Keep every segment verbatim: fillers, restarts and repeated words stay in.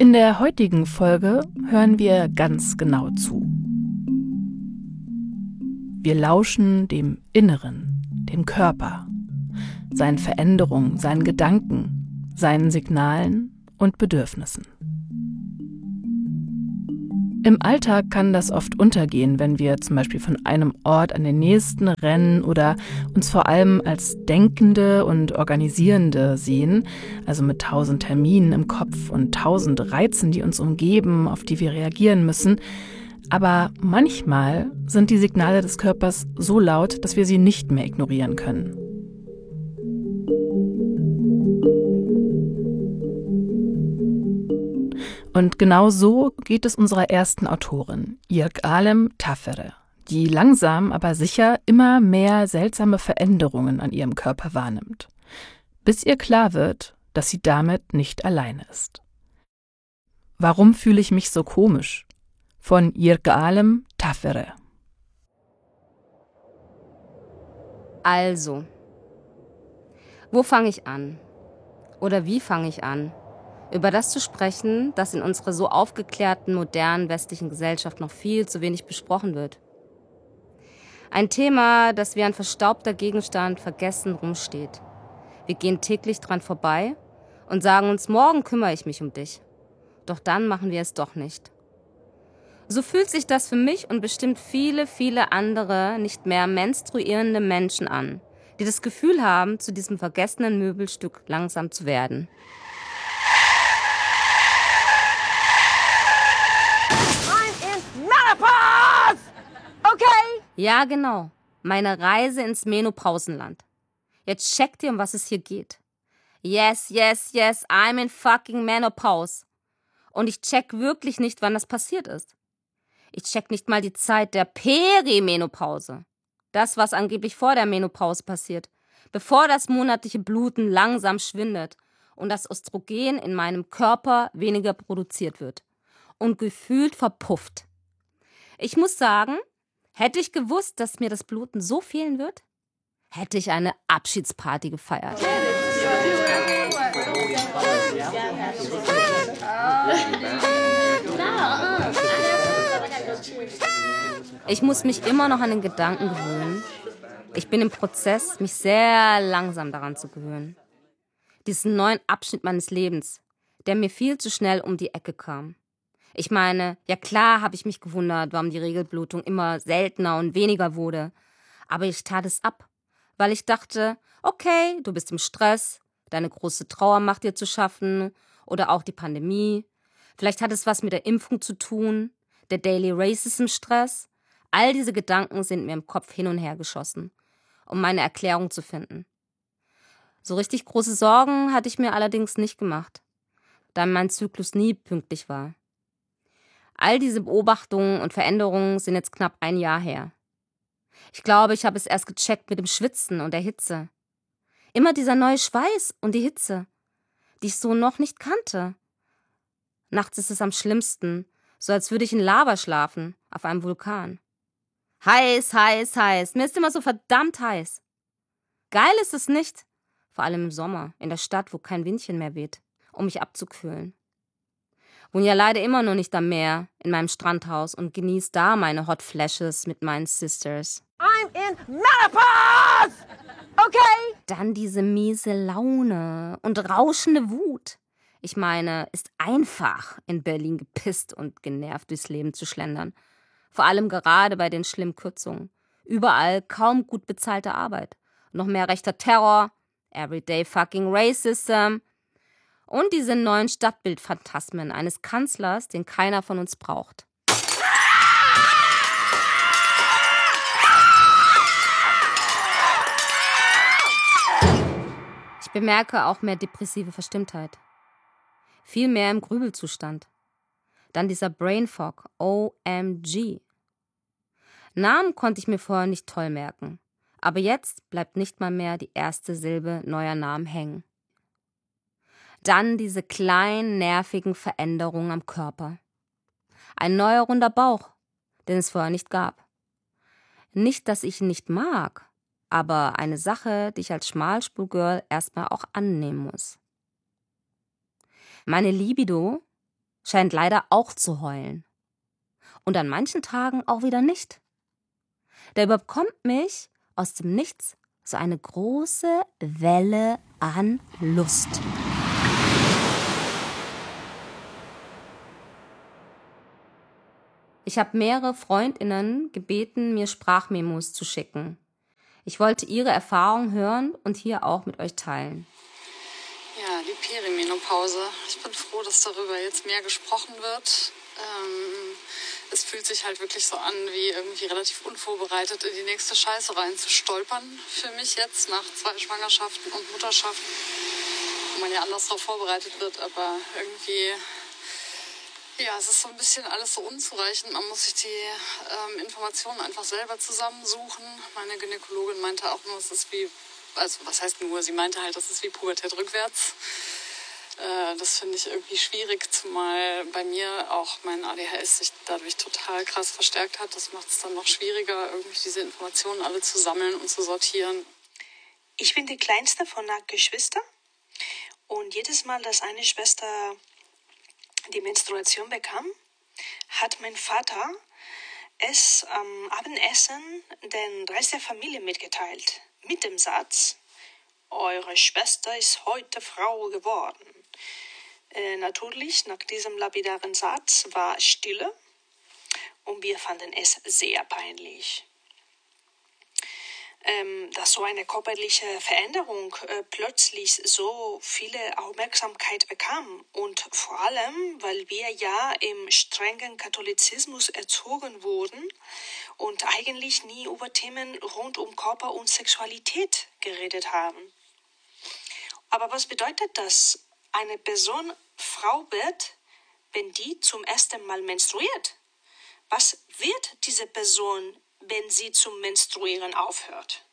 In der heutigen Folge hören wir ganz genau zu. Wir lauschen dem Inneren, dem Körper, seinen Veränderungen, seinen Gedanken, seinen Signalen und Bedürfnissen. Im Alltag kann das oft untergehen, wenn wir zum Beispiel von einem Ort an den nächsten rennen oder uns vor allem als Denkende und Organisierende sehen, also mit tausend Terminen im Kopf und tausend Reizen, die uns umgeben, auf die wir reagieren müssen. Aber manchmal sind die Signale des Körpers so laut, dass wir sie nicht mehr ignorieren können. Und genau so geht es unserer ersten Autorin, Yirgalem Tafere, die langsam, aber sicher immer mehr seltsame Veränderungen an ihrem Körper wahrnimmt, bis ihr klar wird, dass sie damit nicht alleine ist. Warum fühle ich mich so komisch? Von Yirgalem Tafere. Also, wo fange ich an? Oder wie fange ich an? Über das zu sprechen, das in unserer so aufgeklärten, modernen westlichen Gesellschaft noch viel zu wenig besprochen wird. Ein Thema, das wie ein verstaubter Gegenstand vergessen rumsteht. Wir gehen täglich dran vorbei und sagen uns, morgen kümmere ich mich um dich. Doch dann machen wir es doch nicht. So fühlt sich das für mich und bestimmt viele, viele andere nicht mehr menstruierende Menschen an, die das Gefühl haben, zu diesem vergessenen Möbelstück langsam zu werden. Okay. Ja, genau. Meine Reise ins Menopausenland. Jetzt checkt ihr, um was es hier geht. Yes, yes, yes, I'm in fucking Menopause. Und ich check wirklich nicht, wann das passiert ist. Ich check nicht mal die Zeit der Perimenopause. Das, was angeblich vor der Menopause passiert. Bevor das monatliche Bluten langsam schwindet und das Östrogen in meinem Körper weniger produziert wird. Und gefühlt verpufft. Ich muss sagen, hätte ich gewusst, dass mir das Bluten so fehlen wird, hätte ich eine Abschiedsparty gefeiert. Ich muss mich immer noch an den Gedanken gewöhnen. Ich bin im Prozess, mich sehr langsam daran zu gewöhnen. Diesen neuen Abschnitt meines Lebens, der mir viel zu schnell um die Ecke kam. Ich meine, ja klar habe ich mich gewundert, warum die Regelblutung immer seltener und weniger wurde. Aber ich tat es ab, weil ich dachte, okay, du bist im Stress, deine große Trauer macht dir zu schaffen oder auch die Pandemie. Vielleicht hat es was mit der Impfung zu tun, der Daily Racism-Stress. All diese Gedanken sind mir im Kopf hin und her geschossen, um meine Erklärung zu finden. So richtig große Sorgen hatte ich mir allerdings nicht gemacht, da mein Zyklus nie pünktlich war. All diese Beobachtungen und Veränderungen sind jetzt knapp ein Jahr her. Ich glaube, ich habe es erst gecheckt mit dem Schwitzen und der Hitze. Immer dieser neue Schweiß und die Hitze, die ich so noch nicht kannte. Nachts ist es am schlimmsten, so als würde ich in Lava schlafen, auf einem Vulkan. Heiß, heiß, heiß. Mir ist immer so verdammt heiß. Geil ist es nicht, vor allem im Sommer, in der Stadt, wo kein Windchen mehr weht, um mich abzukühlen. Wohne ja leider immer noch nicht am Meer, in meinem Strandhaus und genieße da meine Hot Flashes mit meinen Sisters. I'm in Menopause! Okay? Dann diese miese Laune und rauschende Wut. Ich meine, ist einfach, in Berlin gepisst und genervt durchs Leben zu schlendern. Vor allem gerade bei den schlimmen Kürzungen. Überall kaum gut bezahlte Arbeit. Noch mehr rechter Terror, everyday fucking racism. Und diese neuen Stadtbildphantasmen eines Kanzlers, den keiner von uns braucht. Ich bemerke auch mehr depressive Verstimmtheit. Viel mehr im Grübelzustand. Dann dieser Brain Fog, O M G. Namen konnte ich mir vorher nicht toll merken. Aber jetzt bleibt nicht mal mehr die erste Silbe neuer Namen hängen. Dann diese kleinen, nervigen Veränderungen am Körper. Ein neuer runder Bauch, den es vorher nicht gab. Nicht, dass ich ihn nicht mag, aber eine Sache, die ich als Schmalspur-Girl erstmal auch annehmen muss. Meine Libido, scheint leider auch zu heulen. Und an manchen Tagen auch wieder nicht. Da überkommt mich aus dem Nichts so eine große Welle an Lust. Ich habe mehrere FreundInnen gebeten, mir Sprachmemos zu schicken. Ich wollte ihre Erfahrungen hören und hier auch mit euch teilen. Ja, die Perimenopause. Ich bin froh, dass darüber jetzt mehr gesprochen wird. Ähm, es fühlt sich halt wirklich so an, wie irgendwie relativ unvorbereitet in die nächste Scheiße reinzustolpern. Für mich jetzt nach zwei Schwangerschaften und Mutterschaft, wo man ja anders darauf vorbereitet wird, aber irgendwie... Ja, es ist so ein bisschen alles so unzureichend. Man muss sich die ähm, Informationen einfach selber zusammensuchen. Meine Gynäkologin meinte auch nur, es ist wie, also was heißt nur, sie meinte halt, das ist wie Pubertät rückwärts. Äh, das finde ich irgendwie schwierig, zumal bei mir auch mein A D H S sich dadurch total krass verstärkt hat. Das macht es dann noch schwieriger, irgendwie diese Informationen alle zu sammeln und zu sortieren. Ich bin die kleinste von acht Geschwistern und jedes Mal, dass eine Schwester die Menstruation bekam, hat mein Vater es am Abendessen den Rest der Familie mitgeteilt. Mit dem Satz, eure Schwester ist heute Frau geworden. Äh, natürlich, nach diesem lapidaren Satz war Stille und wir fanden es sehr peinlich. Ähm, dass so eine körperliche Veränderung äh, plötzlich so viele Aufmerksamkeit bekam und vor allem, weil wir ja im strengen Katholizismus erzogen wurden und eigentlich nie über Themen rund um Körper und Sexualität geredet haben. Aber was bedeutet das, eine Person Frau wird, wenn die zum ersten Mal menstruiert? Was wird diese Person, wenn sie zum Menstruieren aufhört?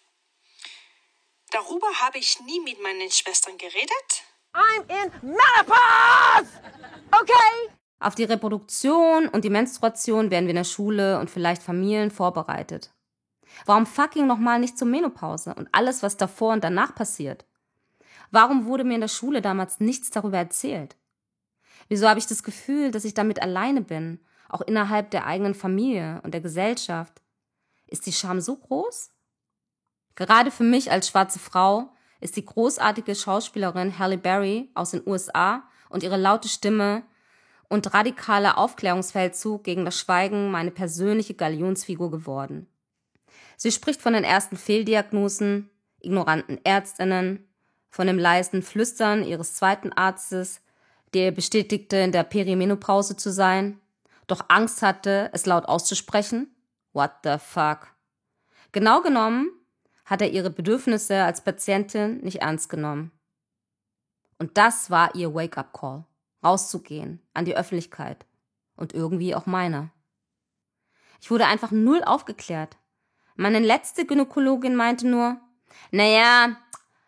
Darüber habe ich nie mit meinen Schwestern geredet. I'm in menopause! Okay? Auf die Reproduktion und die Menstruation werden wir in der Schule und vielleicht Familien vorbereitet. Warum fucking nochmal nicht zur Menopause und alles, was davor und danach passiert? Warum wurde mir in der Schule damals nichts darüber erzählt? Wieso habe ich das Gefühl, dass ich damit alleine bin? Auch innerhalb der eigenen Familie und der Gesellschaft. Ist die Scham so groß? Gerade für mich als schwarze Frau ist die großartige Schauspielerin Halle Berry aus den U S A und ihre laute Stimme und radikaler Aufklärungsfeldzug gegen das Schweigen meine persönliche Galionsfigur geworden. Sie spricht von den ersten Fehldiagnosen, ignoranten ÄrztInnen, von dem leisen Flüstern ihres zweiten Arztes, der ihr bestätigte, in der Perimenopause zu sein, doch Angst hatte, es laut auszusprechen. What the fuck? Genau genommen hat er ihre Bedürfnisse als Patientin nicht ernst genommen. Und das war ihr Wake-up-Call, rauszugehen, an die Öffentlichkeit und irgendwie auch meiner. Ich wurde einfach null aufgeklärt. Meine letzte Gynäkologin meinte nur, naja,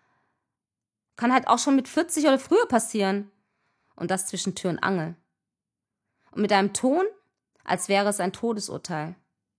kann halt auch schon mit vierzig oder früher passieren. Und das zwischen Tür und Angel. Und mit einem Ton, als wäre es ein Todesurteil.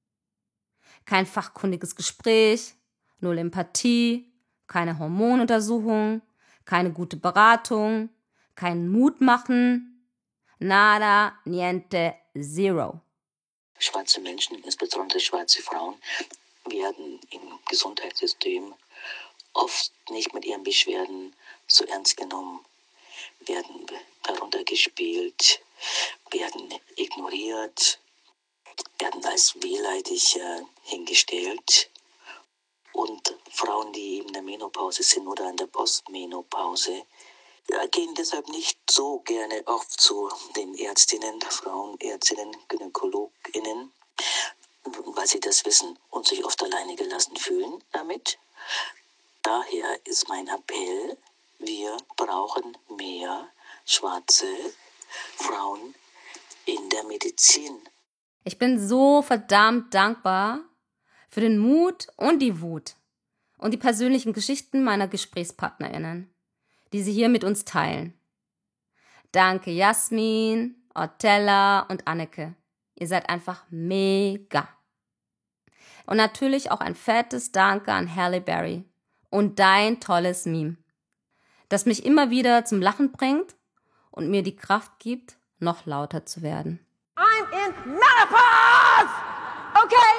Kein fachkundiges Gespräch, null Empathie, keine Hormonuntersuchung, keine gute Beratung, kein Mutmachen, nada, niente, zero. Schwarze Menschen, insbesondere schwarze Frauen, werden im Gesundheitssystem oft nicht mit ihren Beschwerden so ernst genommen, werden heruntergespielt, werden ignoriert, werden als wehleidig äh, hingestellt. Und Frauen, die in der Menopause sind oder in der Postmenopause, ja, gehen deshalb nicht so gerne oft zu den Ärztinnen, Frauenärztinnen, GynäkologInnen, weil sie das wissen und sich oft alleine gelassen fühlen damit. Daher ist mein Appell, wir brauchen mehr schwarze Frauen in der Medizin. Ich bin so verdammt dankbar für den Mut und die Wut und die persönlichen Geschichten meiner GesprächspartnerInnen, die sie hier mit uns teilen. Danke Jasmin, Ortella und Anneke. Ihr seid einfach mega. Und natürlich auch ein fettes Danke an Halle Berry und dein tolles Meme, das mich immer wieder zum Lachen bringt und mir die Kraft gibt, noch lauter zu werden. I'm in menopause! Okay?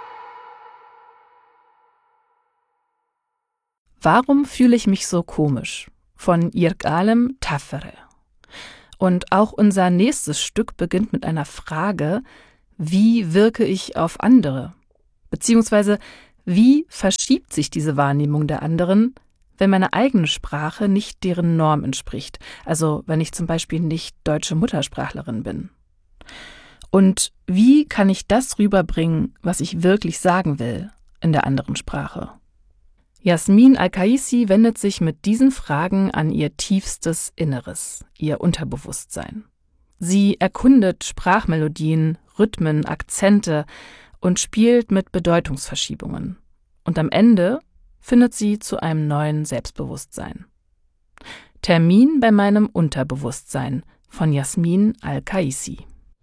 Warum fühle ich mich so komisch? Von Jirk Alem Tafere. Und auch unser nächstes Stück beginnt mit einer Frage: Wie wirke ich auf andere? Beziehungsweise, wie verschiebt sich diese Wahrnehmung der anderen, wenn meine eigene Sprache nicht deren Norm entspricht? Also wenn ich zum Beispiel nicht deutsche Muttersprachlerin bin. Und wie kann ich das rüberbringen, was ich wirklich sagen will, in der anderen Sprache? Yasmin Al-Khaissi wendet sich mit diesen Fragen an ihr tiefstes Inneres, ihr Unterbewusstsein. Sie erkundet Sprachmelodien, Rhythmen, Akzente und spielt mit Bedeutungsverschiebungen. Und am Ende findet sie zu einem neuen Selbstbewusstsein. Termin bei meinem Unterbewusstsein von Yasmin Al-Khaissi.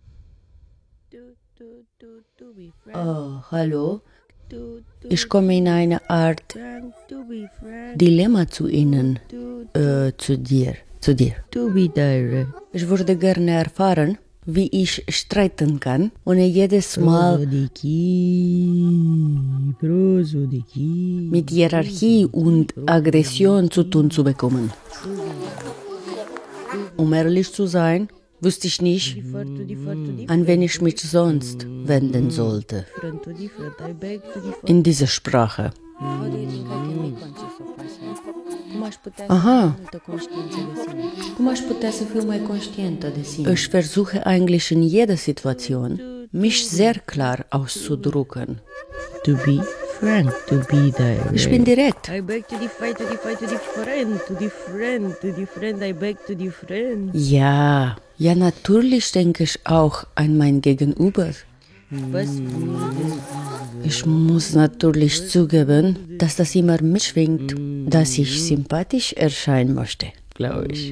Oh, hallo. Ich komme in eine Art Dilemma zu Ihnen, äh, zu dir, zu dir. Ich würde gerne erfahren, wie ich streiten kann, ohne jedes Mal mit Hierarchie und Aggression zu tun zu bekommen. Um ehrlich zu sein, wusste ich nicht, an wen ich mich sonst wenden sollte. In dieser Sprache. Aha. Ich versuche eigentlich in jeder Situation, mich sehr klar auszudrücken. To be frank, to be direct. Ich bin direkt. I beg to defy, to defy, to different, to different, to different, I beg to different. Ja, ja, natürlich denke ich auch an mein Gegenüber. Was? Ich muss natürlich zugeben, dass das immer mitschwingt, dass ich sympathisch erscheinen möchte, glaube ich.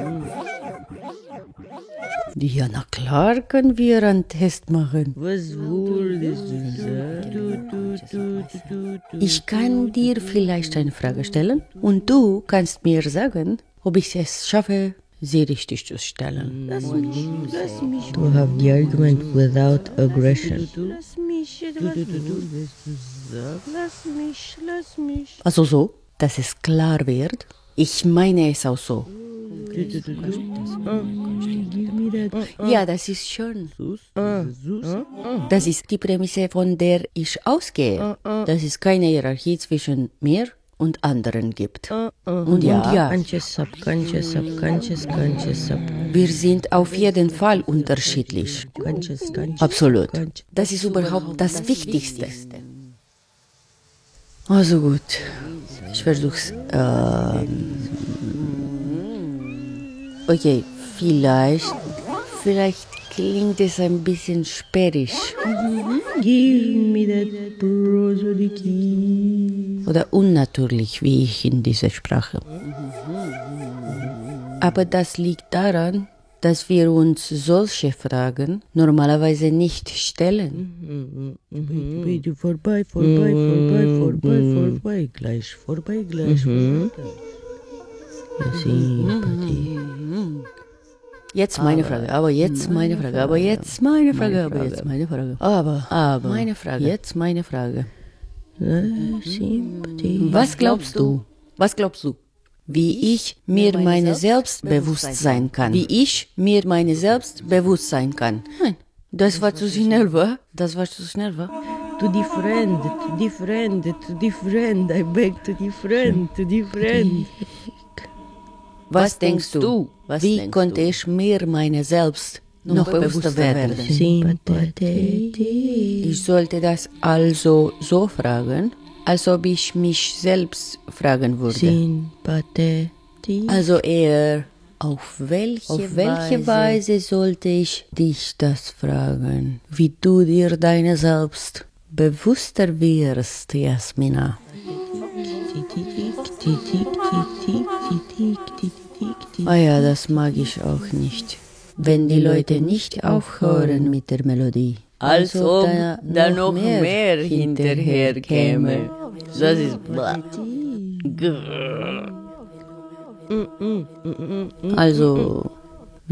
Ja, na klar können wir einen Test machen. Was wolltest du sagen? Ich kann dir vielleicht eine Frage stellen und du kannst mir sagen, ob ich es schaffe, sie richtig zu stellen. Lass mich, lass mich. To have the argument without aggression. Lass mich, lass mich, lass mich. Also so, dass es klar wird. Ich meine es auch so. Ja, das ist schön. Das ist die Prämisse, von der ich ausgehe. Dass es keine Hierarchie zwischen mir und anderen gibt. Und ja, wir sind auf jeden Fall unterschiedlich. Absolut. Das ist überhaupt das Wichtigste. Also gut, ich versuch's. Ähm, okay, vielleicht, vielleicht klingt es ein bisschen sperrig. Give me that prosodiki. Oder unnatürlich, wie ich in dieser Sprache. Aber das liegt daran, dass wir uns solche Fragen normalerweise nicht stellen. Bitte vorbei, vorbei, vorbei, vorbei, vorbei, gleich vorbei, gleich vorbei. Sympathie. Jetzt meine Frage, aber jetzt meine Frage, aber jetzt meine Frage, aber jetzt meine Frage. Aber, aber, meine Frage, jetzt meine Frage. Sympathie. Was glaubst du? Was glaubst du? Wie ich mir meine selbst bewusst sein kann. Wie ich mir meine selbst bewusst sein kann. Nein, das war zu schnell, wa? Das war zu schnell, wa? To different, to different, to different, I beg to different, to different. Was denkst du? Wie konnte ich mir meine selbst noch bewusster werden? Sympathie. Ich sollte das also so fragen, als ob ich mich selbst fragen würde. Sympathie. Also eher, auf welche, auf welche Weise sollte ich dich das fragen? Wie du dir deine selbst bewusster wirst, Jasmina. Ah ja, das mag ich auch nicht. Wenn die Leute nicht aufhören mit der Melodie. Als ob da, da noch mehr, mehr hinterher käme. Das ist... Also,